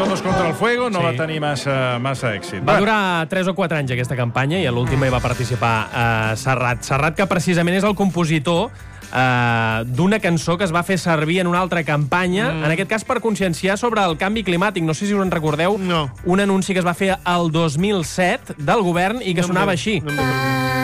Vamos contra el fuego no va tenir massa èxit. Va durar 3 o 4 anys aquesta campanya i a l'última hi va participar Serrat. Serrat, que precisament és el compositor d'una cançó que es va fer servir en una altra campanya, en aquest cas per conscienciar sobre el canvi climàtic. No sé si us en recordeu, un anunci que es va fer el 2007 del govern i que sonava així.